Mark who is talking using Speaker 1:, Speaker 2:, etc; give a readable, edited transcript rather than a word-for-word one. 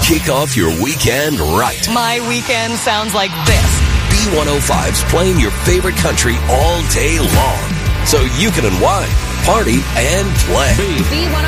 Speaker 1: Kick off your weekend right.
Speaker 2: My weekend sounds like this.
Speaker 1: B105's playing your favorite country all day long, so you can unwind, party, and play.
Speaker 3: B105.